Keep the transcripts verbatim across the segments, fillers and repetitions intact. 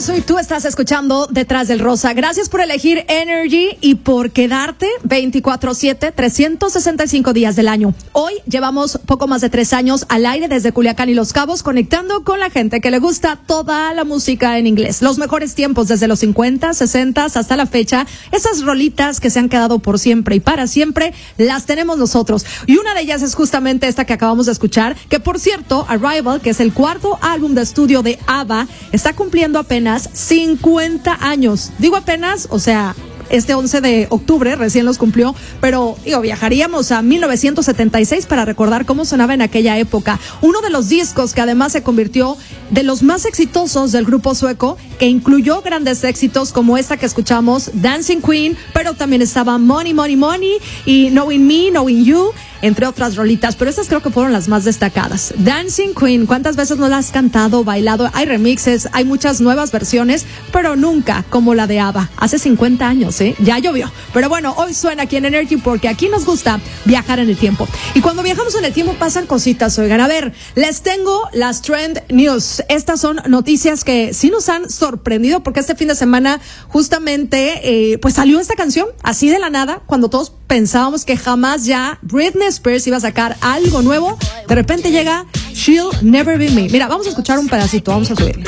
Manso y tú estás escuchando Detrás del Rosa. Gracias por elegir Energy y por quedarte veinticuatro siete, trescientos sesenta y cinco días del año. Hoy llevamos poco más de tres años al aire desde Culiacán y Los Cabos, conectando con la gente que le gusta toda la música en inglés. Los mejores tiempos desde los cincuenta, sesenta hasta la fecha. Esas rolitas que se han quedado por siempre y para siempre las tenemos nosotros. Y una de ellas es justamente esta que acabamos de escuchar, que por cierto, Arrival, que es el cuarto álbum de estudio de ABBA, está cumpliendo apenas cincuenta años. Digo apenas, o sea, este once de octubre recién los cumplió, pero digo, viajaríamos a mil novecientos setenta y seis para recordar cómo sonaba en aquella época. Uno de los discos que además se convirtió de los más exitosos del grupo sueco, que incluyó grandes éxitos como esta que escuchamos, Dancing Queen, pero también estaba Money, Money, Money y Knowing Me, Knowing You, entre otras rolitas, pero estas creo que fueron las más destacadas. Dancing Queen, ¿cuántas veces no la has cantado, bailado? Hay remixes, hay muchas nuevas versiones, pero nunca como la de ABBA. Hace cincuenta años, ¿eh? Ya llovió. Pero bueno, hoy suena aquí en Energy porque aquí nos gusta viajar en el tiempo. Y cuando viajamos en el tiempo pasan cositas, oigan. A ver, les tengo las Trend News. Estas son noticias que sí nos han sorprendido porque este fin de semana justamente eh, pues salió esta canción así de la nada, cuando todos pensábamos que jamás ya Britney Spears iba a sacar algo nuevo. De repente llega She'll Never Be Me. Mira, vamos a escuchar un pedacito, vamos a subir.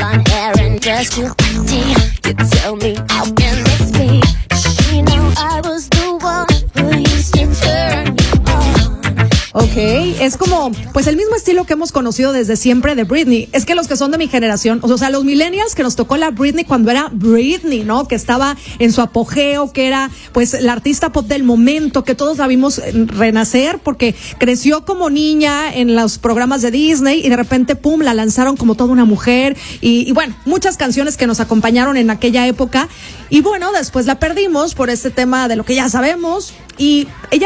Ok, es como, pues el mismo estilo que hemos conocido desde siempre de Britney. Es que los que son de mi generación, o sea, los millennials que nos tocó la Britney cuando era Britney, ¿no? Que estaba en su apogeo, que era, pues, la artista pop del momento, que todos la vimos renacer porque creció como niña en los programas de Disney y de repente, pum, la lanzaron como toda una mujer. Y, y bueno, muchas canciones que nos acompañaron en aquella época. Y bueno, después la perdimos por este tema de lo que ya sabemos. Y ella